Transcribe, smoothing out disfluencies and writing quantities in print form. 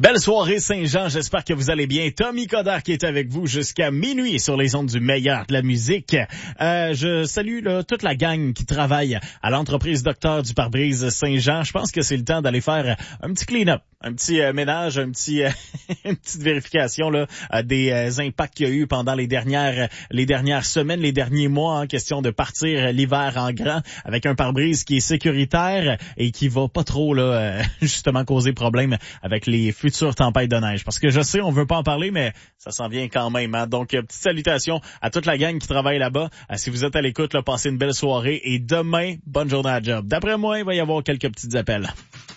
Belle soirée Saint-Jean, j'espère que vous allez bien. Tommy Coderre qui est avec vous jusqu'à minuit sur les ondes du meilleur de la musique. Je salue toute la gang qui travaille à l'entreprise Docteur du pare-brise Saint-Jean. Je pense que c'est le temps d'aller faire un petit clean-up, un petit ménage, une petite vérification là des impacts qu'il y a eu pendant les dernières semaines, les derniers mois en question de partir l'hiver en grand avec un pare-brise qui est sécuritaire et qui va pas trop justement causer problème avec les futures tempêtes de neige. Parce que je sais, on veut pas en parler, mais ça s'en vient quand même. Hein? Donc, petite salutation à toute la gang qui travaille là-bas. Si vous êtes à l'écoute, passez une belle soirée et demain, bonne journée à job. D'après moi, il va y avoir quelques petits appels.